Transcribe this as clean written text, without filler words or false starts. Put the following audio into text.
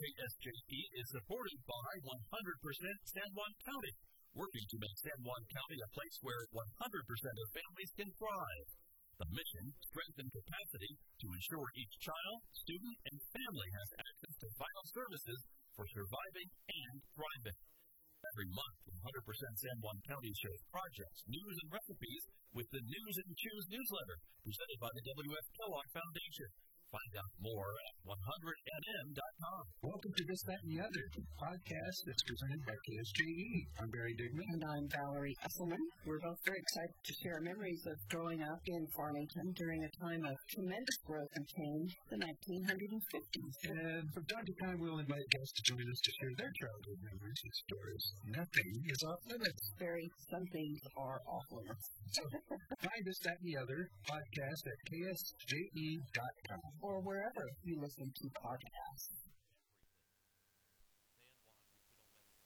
KSJE is supported by 100% San Juan County, working to make San Juan County a place where 100% of families can thrive. The mission, strengthen capacity to ensure each child, student, and family has access to vital services for surviving and thriving. Every month, 100% San Juan County shares projects, news, and recipes with the News and Choose newsletter presented by the W.F. Kellogg Foundation. Find out more at 100nm.com. Welcome to This, That, and the Other, podcast that's presented by KSJE. I'm Barry Digman. And I'm Valerie Esselman. We're both very excited to share memories of growing up in Farmington during a time of tremendous growth and change, the 1950s. And from time to time, we'll invite guests to join us to share their childhood memories and stories. Nothing is off limits. Some things are off limits. So, find This, That, and the Other podcast at ksje.com. Or wherever you listen to podcasts.